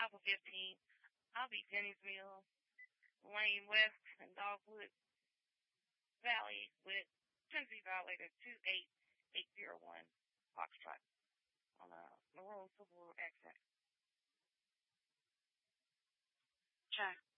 South of 15. I'll be Denny's Mill, Lane West, and Dogwood Valley with Tennessee Violator 28801 Foxtrot on a Maroon Silver accent. Okay.